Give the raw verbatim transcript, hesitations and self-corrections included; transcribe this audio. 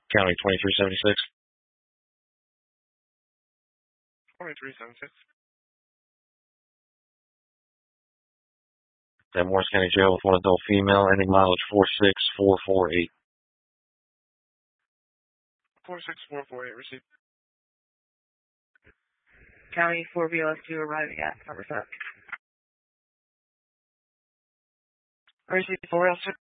County twenty-three seventy-six. twenty-three seventy-six. At Morris County Jail with one adult female, ending mileage four six four four eight. four six four four eight, received. County four B L S two arriving at number seven. Received four L six.